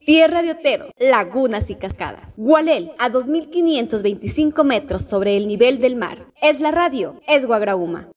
Tierra de oteros, lagunas y cascadas. Gualel, a 2.525 metros sobre el nivel del mar. Es la radio, es Guagrauma.